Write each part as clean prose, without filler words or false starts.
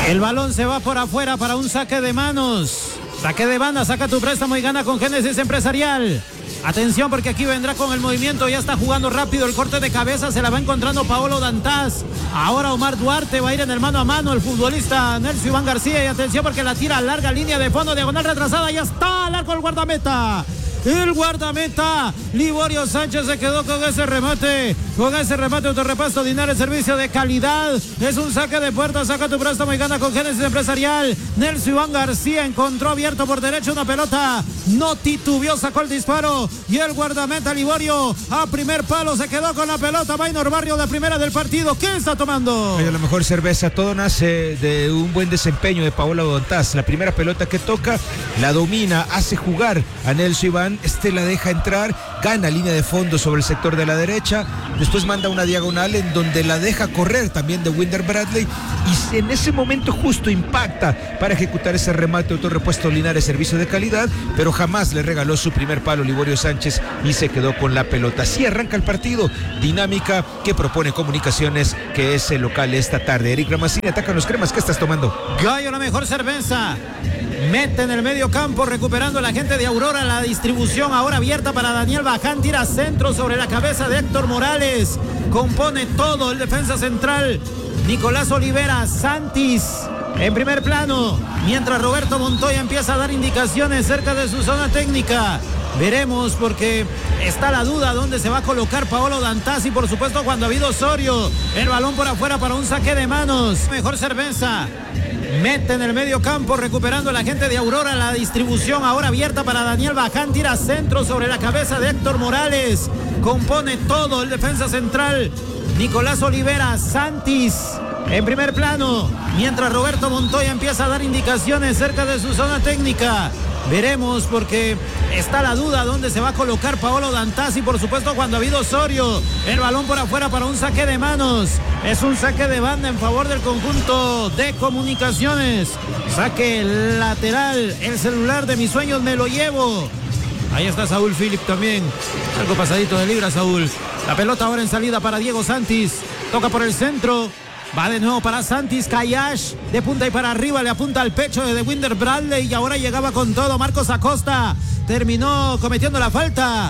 El balón se va por afuera para un saque de manos. Saque de banda, saca tu préstamo y gana con Génesis Empresarial. Atención porque aquí vendrá con el movimiento, ya está jugando rápido el corte de cabeza, se la va encontrando Paolo Dantas. Ahora Omar Duarte va a ir en el mano a mano el futbolista Nelson Iván García y atención porque la tira a larga línea de fondo, diagonal retrasada, ya está al arco el guardameta. El guardameta Liborio Sánchez se quedó con ese remate. Autorrepasto Dinares, servicio de calidad. Es un saque de puerta, saca tu préstamo y gana con Génesis Empresarial. Nelson Iván García encontró abierto por derecha una pelota, no titubeó, sacó el disparo y el guardameta Liborio a primer palo se quedó con la pelota. Maynor Barrio, la primera del partido. ¿Qué está tomando? La mejor cerveza, todo nace de un buen desempeño de Paolo Dantas. La primera pelota que toca, la domina, hace jugar a Nelson Iván. La deja entrar, gana línea de fondo sobre el sector de la derecha, después manda una diagonal en donde la deja correr también de Winder Bradley y en ese momento justo impacta para ejecutar ese remate autorrepuesto Linares, servicio de calidad, pero jamás le regaló su primer palo Liborio Sánchez y se quedó con la pelota. Así arranca el partido, dinámica que propone Comunicaciones, que es el local esta tarde. Eric Ramacini, atacan los cremas. ¿Qué estás tomando? Gallo, la mejor cerveza. Mete en el medio campo, recuperando la gente de Aurora, la distribución ahora abierta para Daniel Baján, tira centro sobre la cabeza de Héctor Morales, compone todo el defensa central Nicolás Olivera. Santis en primer plano, mientras Roberto Montoya empieza a dar indicaciones cerca de su zona técnica. Veremos porque está la duda dónde se va a colocar Paolo Dantas y por supuesto Juan David Osorio. El balón por afuera para un saque de manos. Mejor cerveza. Mete en el medio campo, recuperando la gente de Aurora, la distribución ahora abierta para Daniel Baján, tira centro sobre la cabeza de Héctor Morales, compone todo el defensa central Nicolás Olivera. Santis en primer plano, mientras Roberto Montoya empieza a dar indicaciones cerca de su zona técnica. Veremos porque está la duda dónde se va a colocar Paolo Dantas y por supuesto Juan David Osorio. El balón por afuera para un saque de manos. Es un saque de banda en favor del conjunto de Comunicaciones. Saque lateral, el celular de mis sueños me lo llevo. Ahí está Saúl Philip también. Algo pasadito de libra, Saúl. La pelota ahora en salida para Diego Santis. Toca por el centro. Va de nuevo para Santis, Cayash de punta y para arriba, le apunta al pecho de Winder Bradley y ahora llegaba con todo Marcos Acosta. Terminó cometiendo la falta.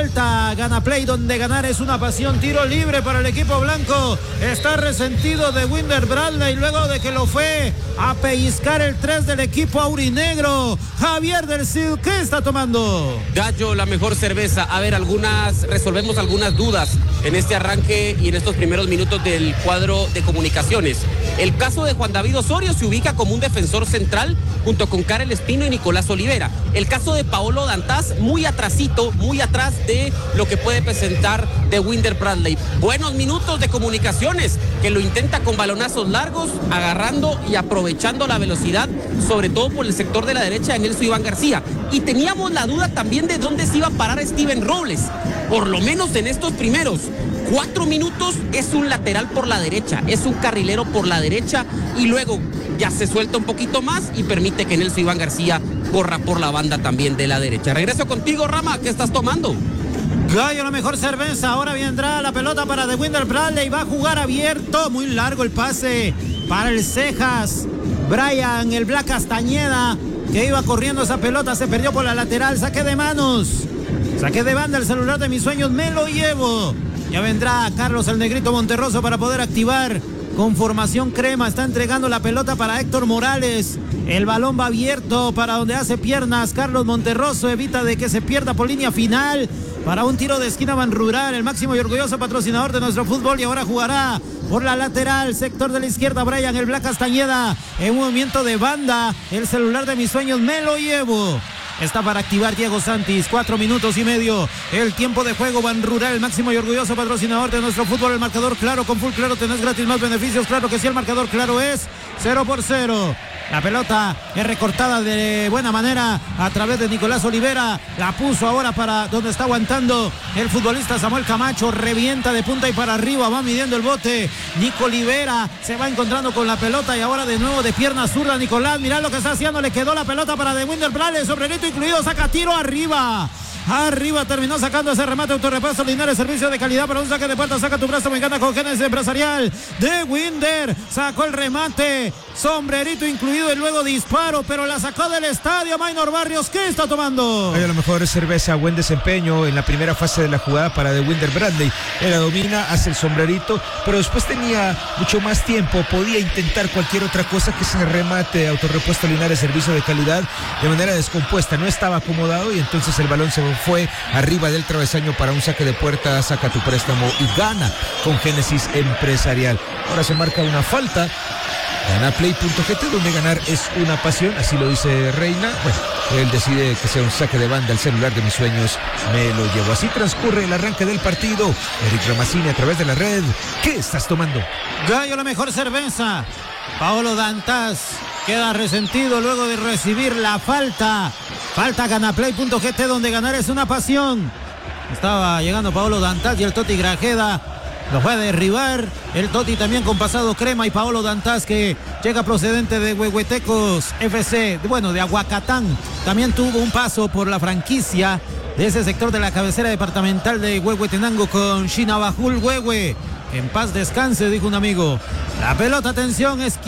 Gana play, donde ganar es una pasión. Tiro libre para el equipo blanco. Está resentido de Winder Bradley luego de que lo fue a pellizcar el 3 del equipo aurinegro. Javier del Cid, ¿qué está tomando? Gallo, la mejor cerveza. A ver, resolvemos algunas dudas en este arranque y en estos primeros minutos del cuadro de Comunicaciones. El caso de Juan David Osorio se ubica como un defensor central junto con Karel Espino y Nicolás Olivera. El caso de Paolo Dantas muy atrasito, muy atrás de lo que puede presentar de Winder Bradley. Buenos minutos de Comunicaciones, que lo intenta con balonazos largos, agarrando y aprovechando la velocidad, sobre todo por el sector de la derecha de Nelson Iván García. Y teníamos la duda también de dónde se iba a parar Steven Robles. Por lo menos en estos primeros 4 minutos es un lateral por la derecha, es un carrilero por la derecha y luego ya se suelta un poquito más y permite que Nelson Iván García corra por la banda también de la derecha. Regreso contigo, Rama, ¿qué estás tomando? Gallo, la mejor cerveza. Ahora vendrá la pelota para The Winder Bradley. Va a jugar abierto. Muy largo el pase para el Cejas. Brian, el Black Castañeda, que iba corriendo esa pelota, se perdió por la lateral. Saque de manos. Saque de banda, el celular de mis sueños me lo llevo. Ya vendrá Carlos el Negrito Monterroso para poder activar con formación crema. Está entregando la pelota para Héctor Morales. El balón va abierto para donde hace piernas Carlos Monterroso. Evita de que se pierda por línea final. Para un tiro de esquina Ban Rural, el máximo y orgulloso patrocinador de nuestro fútbol. Y ahora jugará por la lateral, sector de la izquierda, Brian, el Black Castañeda. En movimiento de banda, el celular de mis sueños me lo llevo. Está para activar Diego Santis, 4 minutos y medio. El tiempo de juego, Ban Rural, el máximo y orgulloso patrocinador de nuestro fútbol. El marcador claro, con Full Claro tenés gratis más beneficios. Claro que sí, el marcador claro es 0-0. La pelota es recortada de buena manera a través de Nicolás Olivera. La puso ahora para donde está aguantando el futbolista Samuel Camacho. Revienta de punta y para arriba. Va midiendo el bote. Nico Olivera se va encontrando con la pelota. Y ahora de nuevo de pierna zurda Nicolás. Mirá lo que está haciendo. Le quedó la pelota para The Winder Bradley. Sombrerito incluido. Saca tiro arriba. Arriba terminó sacando ese remate. Autorepuesto Linares, servicio de calidad para un saque de puerta. Saca tu brazo, me encanta con Génesis Empresarial de Winder. Sacó el remate, sombrerito incluido y luego disparo, pero la sacó del estadio. Maynor Barrios, ¿qué está tomando? Hay a lo mejor cerveza, buen desempeño en la primera fase de la jugada para de Winder Bradley. Él la domina, hace el sombrerito, pero después tenía mucho más tiempo, podía intentar cualquier otra cosa que ese remate. Autorepuesto Linares, servicio de calidad de manera descompuesta, no estaba acomodado y entonces el balón se fue arriba del travesaño para un saque de puerta. Saca tu préstamo y gana con Génesis Empresarial. Ahora se marca una falta. Gana Play.gt, donde ganar es una pasión, así lo dice Reina. Bueno, él decide que sea un saque de banda. El celular de mis sueños me lo llevo. Así transcurre el arranque del partido. Eric Ramazzini a través de la red. ¿Qué estás tomando? Gallo, la mejor cerveza. Paolo Dantas queda resentido luego de recibir la falta. Falta gana Play.gt, donde ganar es una pasión. Estaba llegando Paolo Dantas y el Toti Grajeda lo fue a derribar. El Toti también con pasado crema y Paolo Dantas, que llega procedente de Huehuetecos FC, bueno, de Aguacatán. También tuvo un paso por la franquicia de ese sector de la cabecera departamental de Huehuetenango con Shinabajul Huehue. En paz descanse, dijo un amigo. La pelota, atención, es